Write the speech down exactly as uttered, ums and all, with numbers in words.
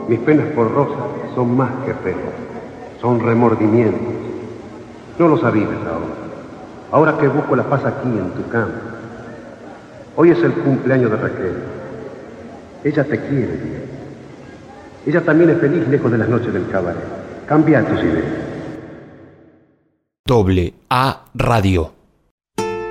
Mis penas por Rosa son más que penas, son remordimientos. No lo sabías ahora. Ahora que busco la paz aquí en tu cama. Hoy es el cumpleaños de Raquel. Ella te quiere bien. Ella también es feliz lejos de las noches del cabaret. Cambia tus ideas. Doble A Radio.